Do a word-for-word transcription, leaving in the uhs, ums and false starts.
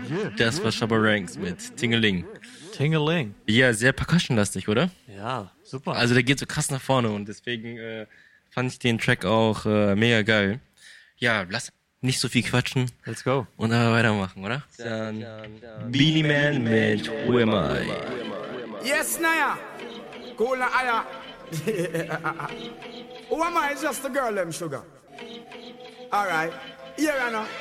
Das war Shabba Ranks mit Tingeling. Tingeling. Ja, sehr percussion-lastig, oder? Ja, super. Also der geht so krass nach vorne und deswegen äh, fand ich den Track auch äh, mega geil. Ja, lass nicht so viel quatschen. Let's go. Und dann weitermachen, oder? Dann Beanie Man mit Who Am I? Yes, Naya. Cool, Aya. Who am I? Just a girl, them sugar. All right. Here I know.